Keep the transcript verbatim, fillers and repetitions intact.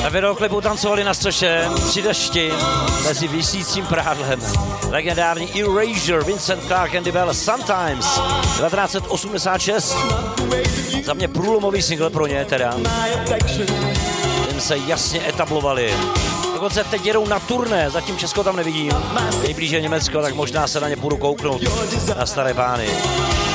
Na videoklipu tancovali na střeše při dešti mezi visícím prádlem. Legendární Erasure, Vincent Clark and the Bell, Sometimes, devatenáct set osmdesát šest. Za mě průlomový single pro ně teda. Tím se jasně etablovali. Dokonce teď jedou na turné, zatím Česko tam nevidím. Nejblíže Německo, tak možná se na ně půjdu kouknout na staré pány.